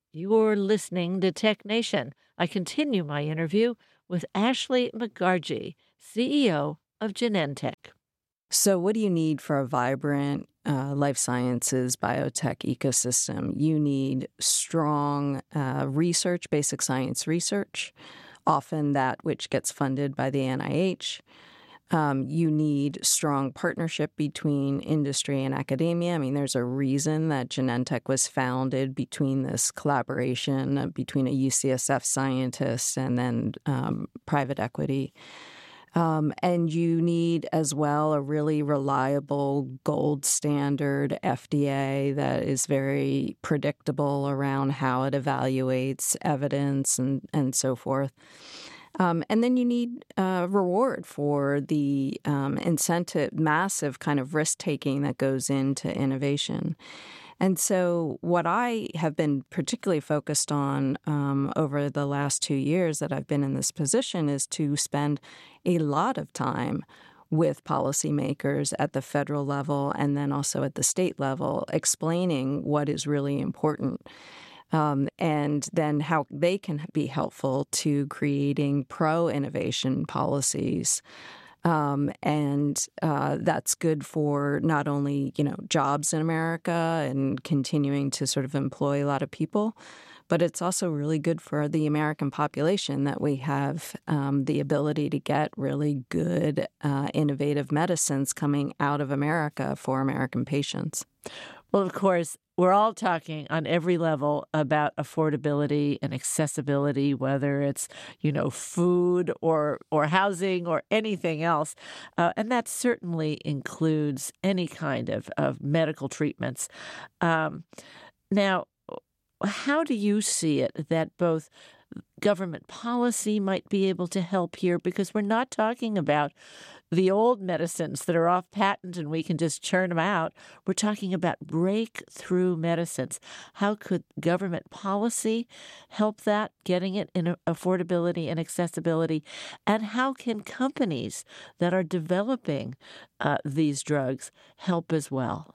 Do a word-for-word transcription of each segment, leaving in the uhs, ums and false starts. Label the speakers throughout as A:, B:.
A: You're listening to Tech Nation. I continue my interview with Ashley McGargy, C E O of Genentech.
B: So what do you need for a vibrant uh, life sciences biotech ecosystem? You need strong uh, research, basic science research, often that which gets funded by the N I H. Um, you need strong partnership between industry and academia. I mean, there's a reason that Genentech was founded between this collaboration between a U C S F scientist and then um, private equity. Um, and you need as well a really reliable gold standard F D A that is very predictable around how it evaluates evidence and, and so forth. Um, and then you need uh, reward for the um, incentive, massive kind of risk-taking that goes into innovation. And so what I have been particularly focused on um, over the last two years that I've been in this position is to spend a lot of time with policymakers at the federal level and then also at the state level, explaining what is really important. Um, and then how they can be helpful to creating pro-innovation policies. Um, and uh, that's good for not only, you know, jobs in America and continuing to sort of employ a lot of people, but it's also really good for the American population that we have um, the ability to get really good, uh, innovative medicines coming out of America for American patients.
A: Well, of course, we're all talking on every level about affordability and accessibility, whether it's, you know, food or or housing or anything else. Uh, and that certainly includes any kind of, of medical treatments. Um, now, how do you see it that both government policy might be able to help here? Because we're not talking about the old medicines that are off patent and we can just churn them out. We're talking about breakthrough medicines. How could government policy help that, getting it in affordability and accessibility? And how can companies that are developing uh, these drugs help as well?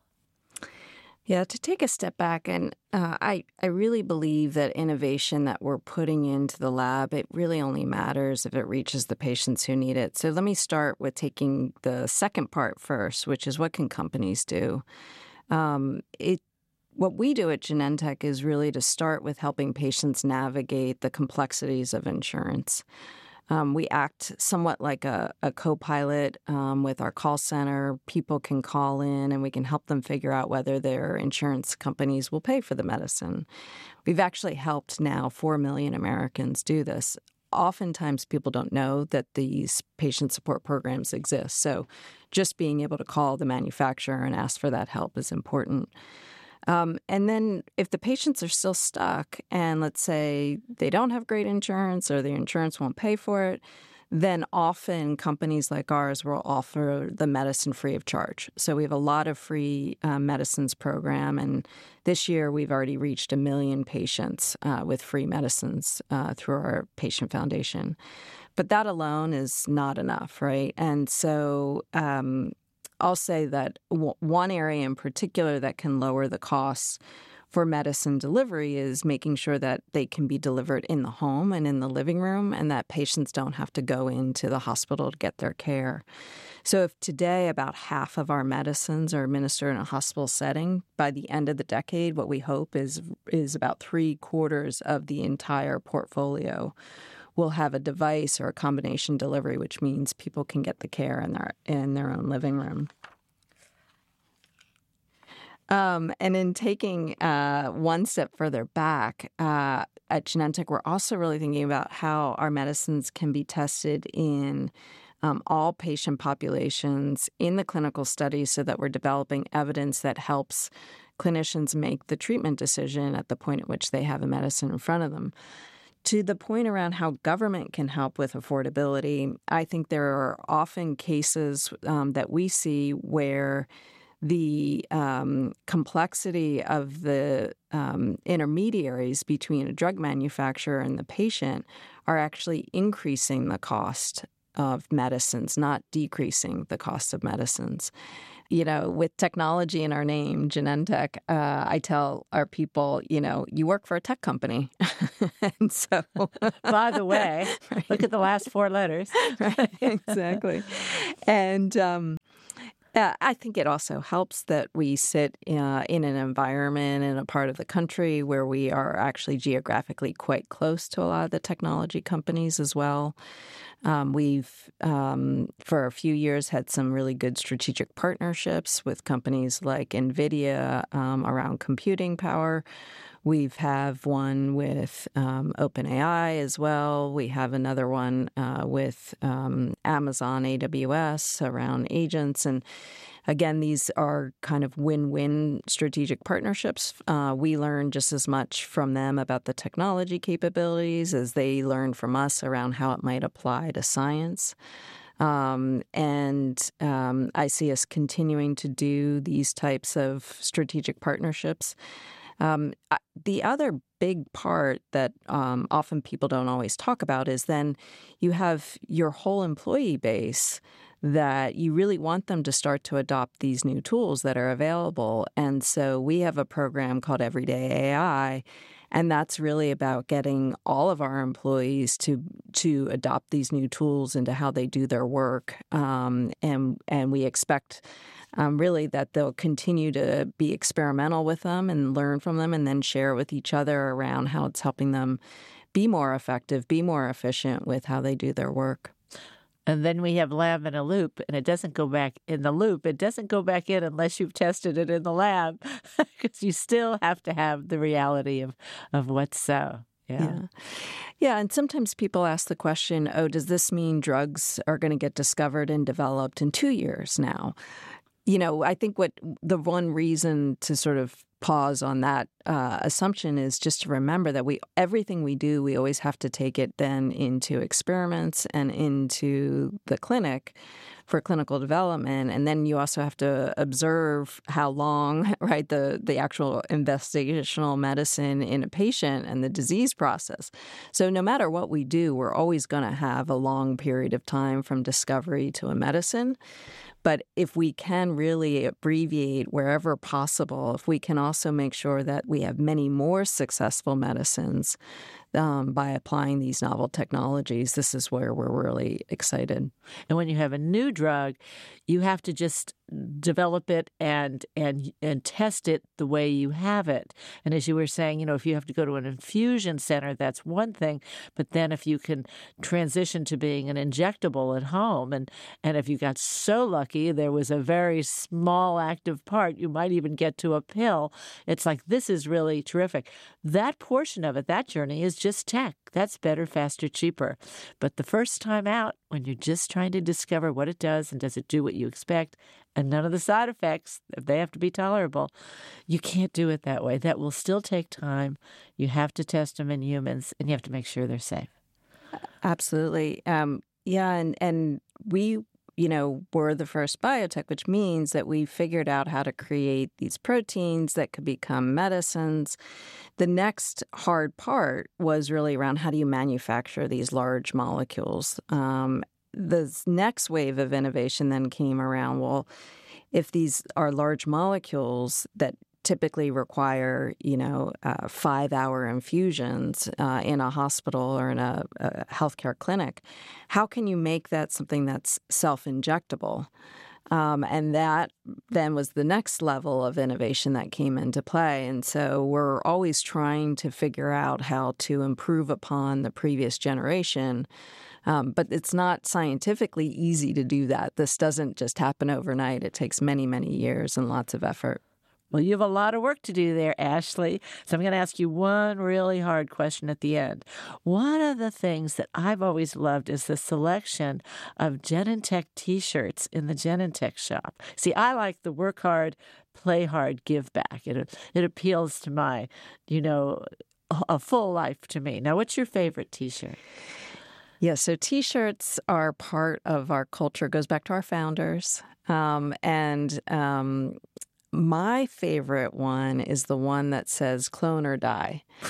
B: Yeah, to take a step back, and uh, I, I really believe that innovation that we're putting into the lab, it really only matters if it reaches the patients who need it. So let me start with taking the second part first, which is what can companies do? Um, it What we do at Genentech is really to start with helping patients navigate the complexities of insurance. Um, we act somewhat like a, a co-pilot um, with our call center. People can call in and we can help them figure out whether their insurance companies will pay for the medicine. We've actually helped now four million Americans do this. Oftentimes people don't know that these patient support programs exist. So just being able to call the manufacturer and ask for that help is important. Um, and then if the patients are still stuck and let's say they don't have great insurance or the insurance won't pay for it, then often companies like ours will offer the medicine free of charge. So we have a lot of free uh, medicines program. And this year we've already reached a million patients uh, with free medicines uh, through our patient foundation. But that alone is not enough, right? And so um I'll say that w- one area in particular that can lower the costs for medicine delivery is making sure that they can be delivered in the home and in the living room and that patients don't have to go into the hospital to get their care. So if today about half of our medicines are administered in a hospital setting, by the end of the decade, what we hope is is about three quarters of the entire portfolio will have a device or a combination delivery, which means people can get the care in their in their own living room. Um, and in taking uh, one step further back, uh, at Genentech, we're also really thinking about how our medicines can be tested in um, all patient populations in the clinical studies so that we're developing evidence that helps clinicians make the treatment decision at the point at which they have a medicine in front of them. To the point around how government can help with affordability, I think there are often cases um, that we see where the um, complexity of the um, intermediaries between a drug manufacturer and the patient are actually increasing the cost of medicines, not decreasing the cost of medicines. you know, with technology in our name, Genentech, uh, I tell our people, you know, you work for a tech company. And so,
A: by the way,
B: right.
A: Look at the last four letters.
B: Right, exactly. And um, uh, I think it also helps that we sit uh, in an environment in a part of the country where we are actually geographically quite close to a lot of the technology companies as well. Um, we've, um, for a few years, had some really good strategic partnerships with companies like NVIDIA um, around computing power. We've have one with um, OpenAI as well. We have another one uh, with um, Amazon A W S around agents. And again, these are kind of win-win strategic partnerships. Uh, we learn just as much from them about the technology capabilities as they learn from us around how it might apply to science. Um, and um, I see us continuing to do these types of strategic partnerships. Um, the other big part that um, often people don't always talk about is then you have your whole employee base that you really want them to start to adopt these new tools that are available. And so we have a program called Everyday A I, and that's really about getting all of our employees to to adopt these new tools into how they do their work. Um, and and we expect Um, really that they'll continue to be experimental with them and learn from them and then share with each other around how it's helping them be more effective, be more efficient with how they do their work.
A: And then we have lab in a loop, and it doesn't go back in the loop. It doesn't go back in unless you've tested it in the lab, because you still have to have the reality of, of what's so. Yeah.
B: yeah. Yeah. And sometimes people ask the question, oh, does this mean drugs are going to get discovered and developed in two years now? You know, I think what the one reason to sort of pause on that uh, assumption is just to remember that we everything we do, we always have to take it then into experiments and into the clinic for clinical development. And then you also have to observe how long, right, the, the actual investigational medicine in a patient and the disease process. So no matter what we do, we're always going to have a long period of time from discovery to a medicine. But if we can really abbreviate wherever possible, if we can also make sure that we have many more successful medicines um, by applying these novel technologies, this is where we're really excited.
A: And when you have a new drug, you have to just develop it and and and test it the way you have it. And as you were saying, you know, if you have to go to an infusion center, that's one thing. But then if you can transition to being an injectable at home, and and if you got so lucky there was a very small active part, you might even get to a pill. It's like, this is really terrific. That portion of it, that journey is just tech. That's better, faster, cheaper. But the first time out, when you're just trying to discover what it does and does it do what you expect, and none of the side effects, they have to be tolerable, you can't do it that way. That will still take time. You have to test them in humans, and you have to make sure they're safe.
B: Absolutely. Um, yeah, and, and we, you know, were the first biotech, which means that we figured out how to create these proteins that could become medicines. The next hard part was really around how do you manufacture these large molecules. Um, the next wave of innovation then came around, well, if these are large molecules that typically require, you know, uh, five-hour infusions uh, in a hospital or in a, a healthcare clinic, how can you make that something that's self-injectable? Um, and that then was the next level of innovation that came into play. And so we're always trying to figure out how to improve upon the previous generation. Um, but it's not scientifically easy to do that. This doesn't just happen overnight. It takes many, many years and lots of effort.
A: Well, you have a lot of work to do there, Ashley. So I'm going to ask you one really hard question at the end. One of the things that I've always loved is the selection of Genentech T-shirts in the Genentech shop. See, I like the work hard, play hard, give back. It, it appeals to my, you know, a full life to me. Now, what's your favorite T-shirt?
B: Yeah, so T-shirts are part of our culture. It goes back to our founders. Um, and um, my favorite one is the one that says clone or die.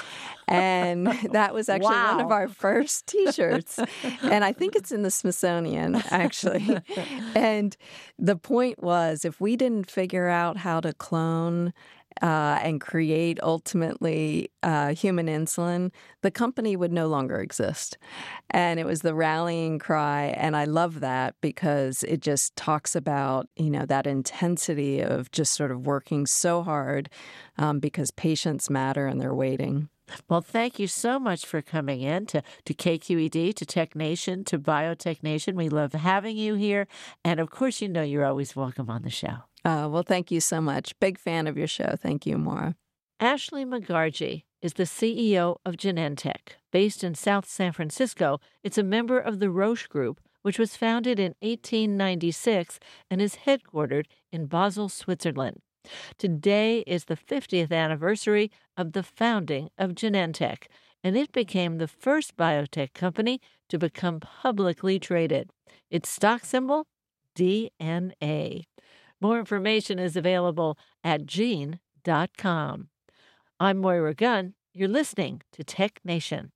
B: And that was actually
A: Wow.
B: one of our first T-shirts. And I think it's in the Smithsonian, actually. And the point was, if we didn't figure out how to clone Uh, and create ultimately uh, human insulin, the company would no longer exist. And it was the rallying cry. And I love that because it just talks about, you know, that intensity of just sort of working so hard um, because patients matter and they're waiting.
A: Well, thank you so much for coming in to, to K Q E D, to Tech Nation, to Biotech Nation. We love having you here. And of course, you know you're always welcome on the show.
B: Uh, well, thank you so much. Big fan of your show. Thank you, Maura.
A: Ashley McGargy is the C E O of Genentech. Based in South San Francisco, it's a member of the Roche Group, which was founded in eighteen ninety-six and is headquartered in Basel, Switzerland. Today is the fiftieth anniversary of the founding of Genentech, and it became the first biotech company to become publicly traded. Its stock symbol, D N A. More information is available at gene dot com. I'm Moira Gunn. You're listening to Tech Nation.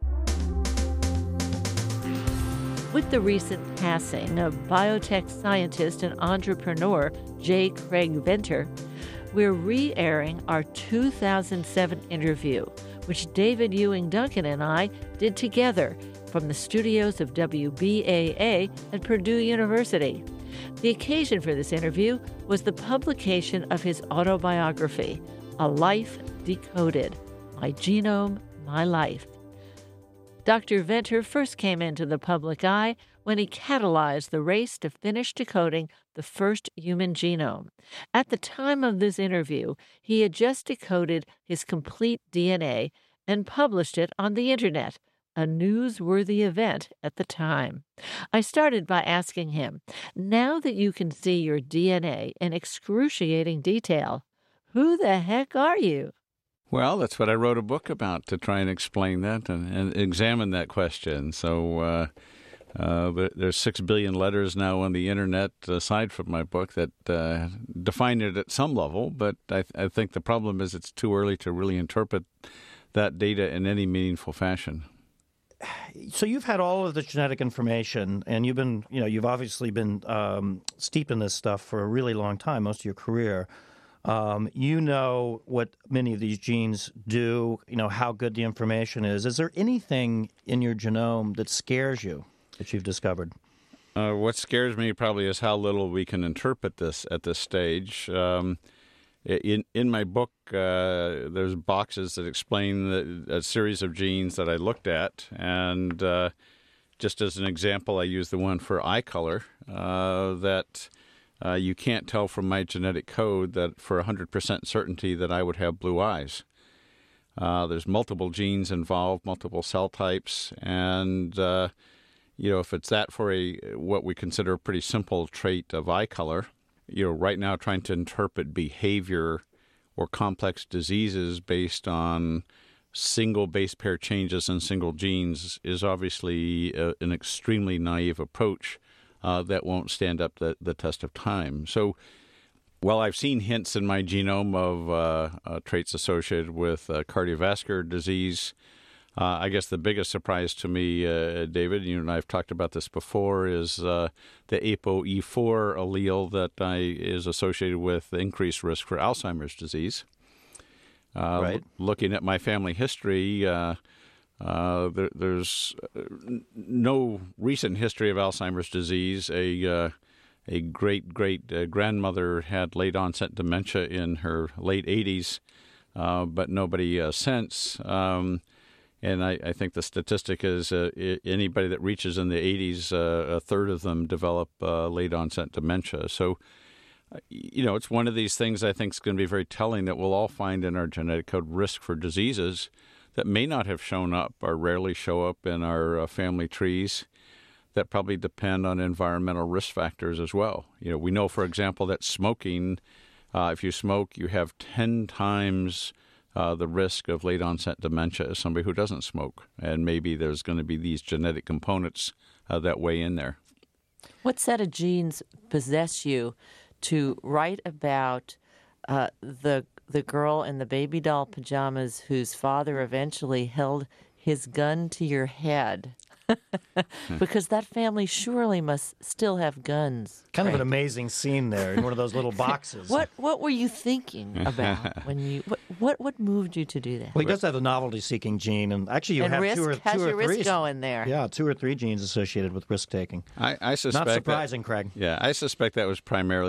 A: With the recent passing of biotech scientist and entrepreneur J. Craig Venter, we're re-airing our two thousand seven interview, which David Ewing Duncan and I did together from the studios of W B A A at Purdue University. The occasion for this interview was the publication of his autobiography, A Life Decoded, My Genome, My Life. Doctor Venter first came into the public eye when he catalyzed the race to finish decoding the first human genome. At the time of this interview, he had just decoded his complete D N A and published it on the Internet, a newsworthy event at the time. I started by asking him, now that you can see your D N A in excruciating detail, who the heck are you?
C: Well, that's what I wrote a book about, to try and explain that and, and examine that question. So uh, uh, there's six billion letters now on the Internet, aside from my book, that uh, define it at some level. But I, th- I think the problem is it's too early to really interpret that data in any meaningful fashion.
D: So you've had all of the genetic information, and you've been, you know, you've obviously been um, steep in this stuff for a really long time, most of your career. Um, you know what many of these genes do, you know, how good the information is. Is there anything in your genome that scares you that you've discovered?
C: Uh, what scares me probably is how little we can interpret this at this stage. Um, in in my book, uh, there's boxes that explain the, a series of genes that I looked at, and uh, just as an example, I use the one for eye color uh, that. Uh, you can't tell from my genetic code that for one hundred percent certainty that I would have blue eyes. Uh, there's multiple genes involved, multiple cell types, and uh, you know, if it's that for a what we consider a pretty simple trait of eye color, you know, right now trying to interpret behavior or complex diseases based on single base pair changes in single genes is obviously a, an extremely naive approach. Uh, that won't stand up the, the test of time. So while I've seen hints in my genome of uh, uh, traits associated with uh, cardiovascular disease, uh, I guess the biggest surprise to me, uh, David, you and I have talked about this before, is uh, the A P O E four allele that I, is associated with increased risk for Alzheimer's disease. Uh,
D: right.
C: l- looking at my family history, uh, Uh, there, there's no recent history of Alzheimer's disease. A uh, a great great uh, grandmother had late onset dementia in her late eighties, uh, but nobody uh, since. Um, and I, I think the statistic is uh, anybody that reaches in the eighties, uh, a third of them develop uh, late onset dementia. So, you know, it's one of these things I think is going to be very telling that we'll all find in our genetic code risk for diseases that may not have shown up or rarely show up in our uh, family trees that probably depend on environmental risk factors as well. You know, we know, for example, that smoking, uh, if you smoke, you have ten times uh, the risk of late onset dementia as somebody who doesn't smoke. And maybe there's going to be these genetic components uh, that weigh in there.
A: What set of genes possess you to write about uh, the the girl in the baby doll pajamas whose father eventually held his gun to your head? Because that family surely must still have guns.
D: Kind of
A: Craig.
D: an amazing scene there in one of those little boxes.
A: What What were you thinking about when you what what, what moved you to do that?
D: Well, he does have the novelty-seeking gene, and actually, you
A: and
D: have
A: risk?
D: two or
A: How's
D: two
A: your
D: or
A: risk
D: three.
A: going there?
D: Yeah, two or three genes associated with risk-taking.
C: I, I suspect
D: Not surprising,
C: that,
D: Craig.
C: Yeah, I suspect that was primarily